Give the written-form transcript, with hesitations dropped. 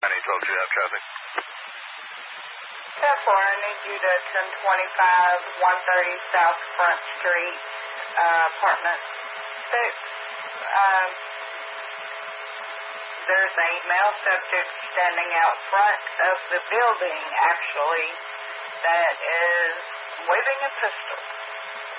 I need 12 you have traffic. 10-4, I need you to 1025 130 South Front Street, apartment 6. There's a male subject standing out front of the building, actually, that is waving a pistol.